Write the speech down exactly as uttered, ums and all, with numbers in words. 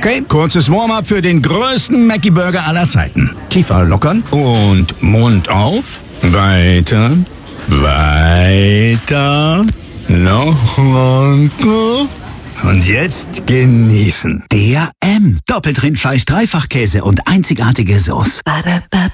Okay, kurzes Warm-up für den größten Mackie-Burger aller Zeiten. Tiefer lockern und Mund auf. Weiter, weiter, noch weiter. Und jetzt genießen. Der M. Doppelt Rindfleisch, Dreifachkäse und einzigartige Sauce.